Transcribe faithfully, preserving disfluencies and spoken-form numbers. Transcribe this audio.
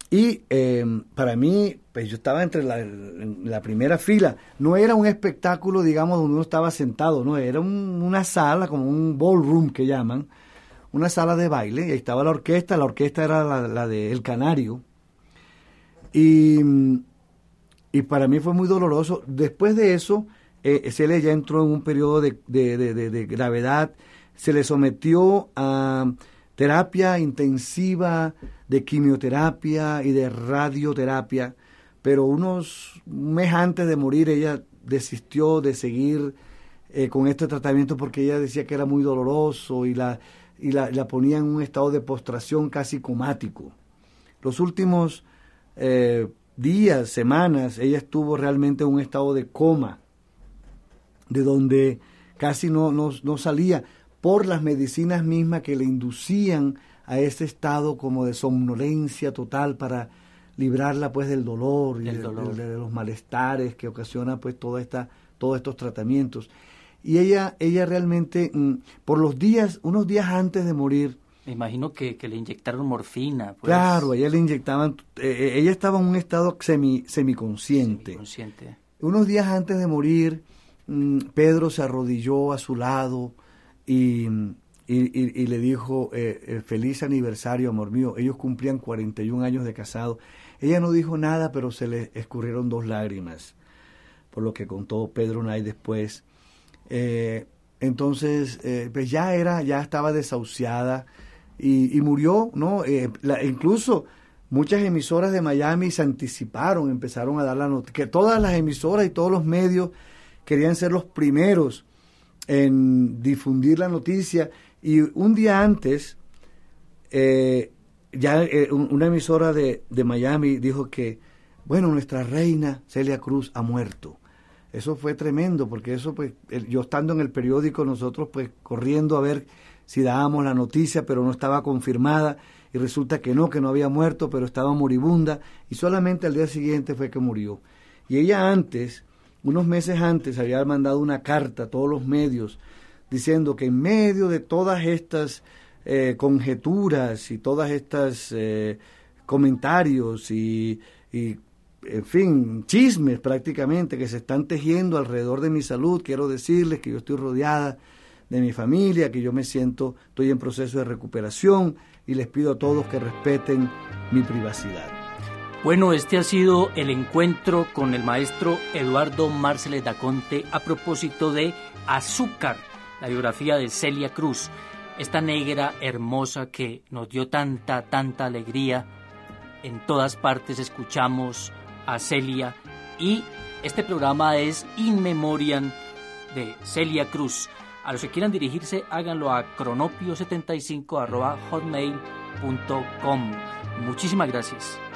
Y eh, para mí, pues yo estaba entre la, en la primera fila. No era un espectáculo, digamos, donde uno estaba sentado, no, era un, una sala, como un ballroom que llaman, una sala de baile, y ahí estaba la orquesta, la orquesta era la, la de El Canario. Y, y para mí fue muy doloroso. Después de eso, eh, Celia ya entró en un periodo de, de, de, de, de gravedad, se le sometió a terapia intensiva, de quimioterapia y de radioterapia, pero unos un mes antes de morir ella desistió de seguir eh, con este tratamiento porque ella decía que era muy doloroso y la, y la, la ponía en un estado de postración casi comático. Los últimos eh, días, semanas, ella estuvo realmente en un estado de coma, de donde casi no, no, no salía por las medicinas mismas que le inducían a ese estado como de somnolencia total para librarla pues del dolor y del de, dolor. De, de los malestares que ocasiona pues toda esta, todos estos tratamientos. Y ella, ella realmente, mm, por los días, unos días antes de morir, me imagino que, que le inyectaron morfina. Pues. Claro, a ella le inyectaban, eh, ella estaba en un estado semi, semiconsciente. Semiconsciente. Unos días antes de morir, mmm, Pedro se arrodilló a su lado y... Y, y, y le dijo, eh, eh, feliz aniversario, amor mío. Ellos cumplían cuarenta y un años de casado. Ella no dijo nada, pero se le escurrieron dos lágrimas, por lo que contó Pedro Nay después. Eh, entonces, eh, pues ya era, ya estaba desahuciada y, y murió, ¿no? Eh, la, incluso muchas emisoras de Miami se anticiparon, empezaron a dar la noticia, que todas las emisoras y todos los medios querían ser los primeros en difundir la noticia. Y un día antes, eh, ya eh, un, una emisora de, de Miami dijo que, bueno, nuestra reina Celia Cruz ha muerto. Eso fue tremendo, porque eso, pues, el, yo estando en el periódico, nosotros, pues, corriendo a ver si dábamos la noticia, pero no estaba confirmada, y resulta que no, que no había muerto, pero estaba moribunda, y solamente al día siguiente fue que murió. Y ella antes, unos meses antes, había mandado una carta a todos los medios, diciendo que en medio de todas estas eh, conjeturas y todas estas eh, comentarios y, y, en fin, chismes prácticamente que se están tejiendo alrededor de mi salud, quiero decirles que yo estoy rodeada de mi familia, que yo me siento, estoy en proceso de recuperación y les pido a todos que respeten mi privacidad. Bueno, este ha sido el encuentro con el maestro Eduardo Márceles Daconte a propósito de Azúcar, la biografía de Celia Cruz, esta negra hermosa que nos dio tanta, tanta alegría. En todas partes escuchamos a Celia y este programa es In Memoriam de Celia Cruz. A los que quieran dirigirse, háganlo a cronopio setenta y cinco arroba hotmail punto com. Muchísimas gracias.